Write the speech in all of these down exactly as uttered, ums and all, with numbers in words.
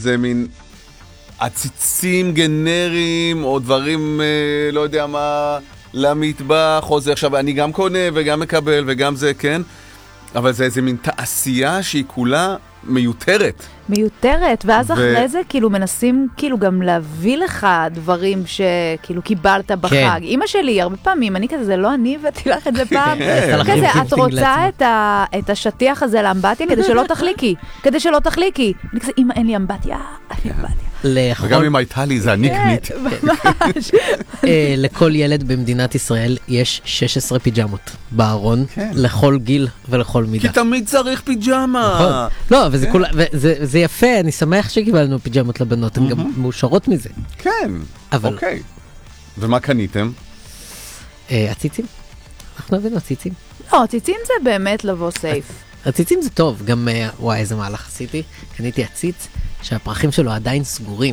זה מין עציצים גנריים, או דברים, אה, לא יודע מה, למטבח, או זה עכשיו, אני גם קונה וגם מקבל וגם זה, כן? אבל זה איזה מין תעשייה שהיא כולה מיותרת. מיותרת, ואז ו... אחרי זה כאילו מנסים כאילו גם להביא לך דברים שכאילו קיבלת בחג. כן. אמא שלי, הרבה פעמים, אני כזה, זה לא אני הבאתי לך את זה פעם. כזה, את רוצה את, ה... את השטיח הזה לאמבטיה כדי שלא תחליקי. כדי שלא תחליקי. אני כזה, אמא, אין לי אמבטיה, אין לי אמבטיה. וגם אם הייתה לי, זה אני קנית. ממש. לכל ילד במדינת ישראל יש שש עשרה פיג'מות בארון, לכל גיל ולכל מידה. כי תמיד צריך פיג'מה. לא, וזה יפה, אני שמח שקיבלנו פיג'מות לבנות, הן גם מאושרות מזה. כן, אוקיי. ומה קניתם? עציצים. אנחנו הבאנו עציצים. לא, עציצים זה באמת לבוא סייף. עציצים זה טוב, גם, וואי, איזה מהלך עשיתי. קניתי עציץ שהפרחים שלו עדיין סגורים.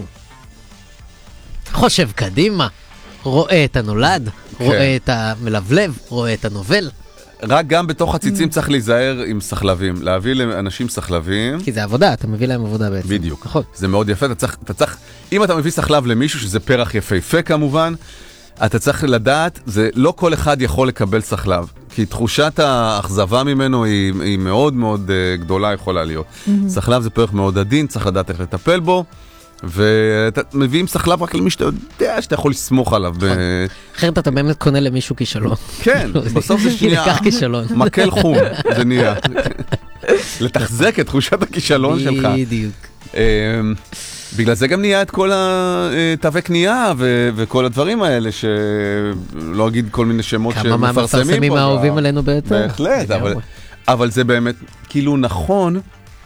חושב קדימה, רואה את הנולד, רואה את המלבלב, רואה את הנובל. רק גם בתוך הציצים צריך להיזהר עם סחלבים, להביא לאנשים סחלבים. כי זה עבודה, אתה מביא להם עבודה בעצם. בדיוק. נכון. זה מאוד יפה, אתה צריך, אתה צריך, אם אתה מביא סחלב למישהו, שזה פרח יפהפה כמובן, אתה צריך לדעת, זה לא כל אחד יכול לקבל סחלב, כי תחושת האכזבה ממנו היא, היא מאוד מאוד uh, גדולה יכולה להיות. Mm-hmm. סחלב זה פרח מאוד עדין, צריך לדעת איך לטפל בו, ואתה מביאים סחלב רק למי שאתה יודע שאתה יכול לסמוך עליו. אחרת אתה באמת קונה למישהו כישלון. כן, בסוף זה שנייה. לקח כישלון. מקל חום, זה נהיה. לתחזק את תחושת הכישלון שלך. בדיוק. בגלל זה גם נהיה את כל התווי קנייה וכל הדברים האלה, שלא אגיד כל מיני שמות שמפרסמים פה. כמה מהמפרסמים האהובים עלינו בעצם. בהחלט, אבל זה באמת כאילו נכון,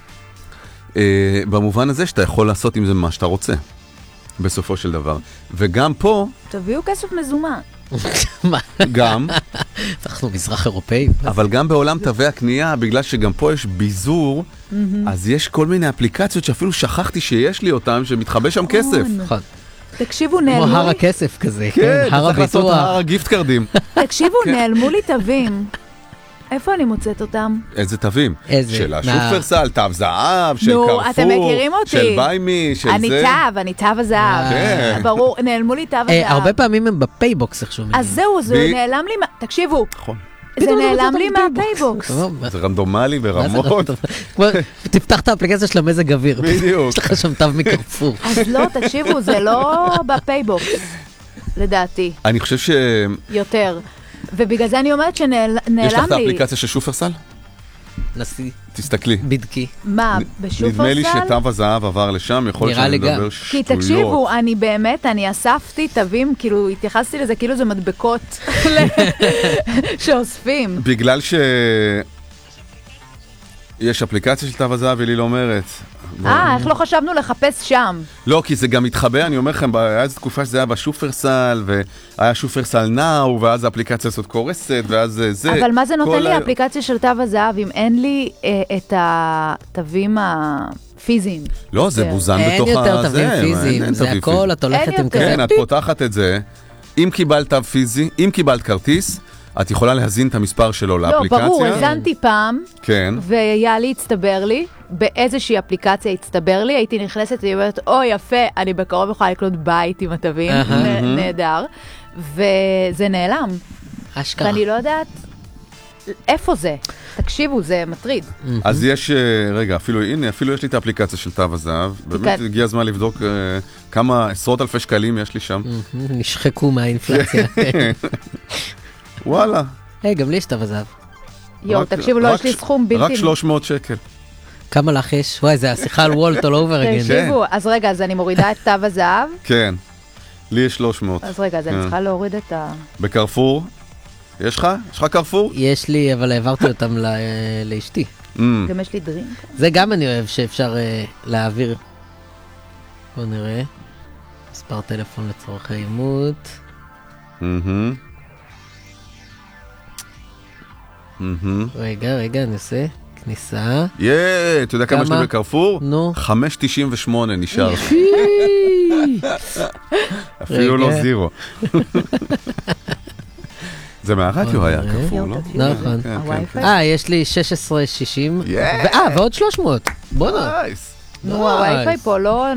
במובן הזה שאתה יכול לעשות עם זה מה שאתה רוצה, בסופו של דבר. וגם פה... תביאו כסף מזומן. גם. אנחנו מזרח אירופאים. אבל גם בעולם תווי הקנייה, בגלל שגם פה יש ביזור, אז יש כל מיני אפליקציות שאפילו שכחתי שיש לי אותם, שמתחבא שם כסף. נכון. תקשיבו, נעלמו לי... כמו הר הכסף כזה, כן, צריך לעשות הר הגיפט קרדים. תקשיבו, נעלמו לי תווים. איפה אני מוצאת אותם? איזה תווים? איזה? של השופרסל, תו זהב, של נו, קרפור, אתם מכירים אותי. של ביימי, של אני זה. אני תו, אני תו הזהב. כן. ברור, נעלמו לי תו הזהב. הרבה פעמים הם בפייבוקס איכשהו. אז זהו, זה נעלם לי... תקשיבו. נכון. זה נעלם לי מהפייבוקס. זה רנדומלי ברמות. תפתח את האפליקציה של המזג אוויר. בדיוק. יש לך שם תו מקרפור. אז לא, תקשיבו, זה לא בפייבוקס, לדעתי. אני חושב ש... יותר. ובגלל זה אני אומרת שנעלם לי... יש לך את האפליקציה של שופרסל? נסי. תסתכלי. בדקי. מה, בשופרסל? נדמה לי שתו הזהב עבר לשם, יכול להיות שאני מדבר שטויות. כי תקשיבו, אני באמת, אני אספתי תווים, כאילו, התייחסתי לזה, כאילו זה מדבקות שאוספים. בגלל ש... יש אפליקציה של תו הזהב, ולי לא אומרת. אה, איך לא חשבנו לחפש שם? לא, כי זה גם מתחבא, אני אומר לכם, היה איזו תקופה שזה היה בשופרסל, והיה שופרסל נאו, ואז האפליקציה הזאת קורסת, ואז זה... אבל מה זה נותן לי האפליקציה של תו הזהב, אם אין לי את התווים הפיזיים? לא, זה בוזן בתוך הזה. אין יותר תווים פיזיים, זה הכל, את הולכת עם כזה. כן, את פותחת את זה, אם קיבלת תו פיזי, אם קיבלת כרטיס, את יכולה להזין את המספר שלו לאפליקציה. לא, ברור, הזנתי פעם, כן. והיה לי, הצטבר לי, באיזושהי אפליקציה הצטבר לי, הייתי נכנסת, היא אומרת, או יפה, אני בקרוב יכולה לקנות בית עם התווים, נהדר, וזה נעלם. אשכרה. ואני לא יודעת איפה זה. תקשיבו, זה מטריד. אז יש, רגע, אפילו, הנה, אפילו יש לי את האפליקציה של תו הזהב, באמת הגיע הזמן לבדוק כמה עשרות אלפי שקלים יש לי שם. נשחקו מהאינפלציה. וואלה. היי, גם לי יש תו הזהב. יו, תקשיבו, לא יש לי סכום בלתי... רק שלוש מאות שקל. כמה לך יש? וואי, זה השיחה על וולט all over again. תקשיבו, אז רגע, אז אני מורידה את תו הזהב. כן, לי יש שלוש מאות. אז רגע, אז אני צריכה להוריד את ה... בקרפור, יש לך? יש לך קרפור? יש לי, אבל העברתי אותם לאשתי. גם יש לי דרינק. זה גם אני אוהב שאפשר להעביר. בוא נראה. מספר טלפון לצורך האימות. אהה. רגע, רגע, אני עושה כניסה. יא, אתה יודע כמה יש לי בקרפור? נו. חמש תשעים ושמונה נשאר. אפילו לא זירו. זה מהרדיו היה קרפור, לא? נכון. אה, יש לי שש עשרה שישים. אה, ועוד שלוש מאות. בוא נראה. נו, הווי-פיי פה לא...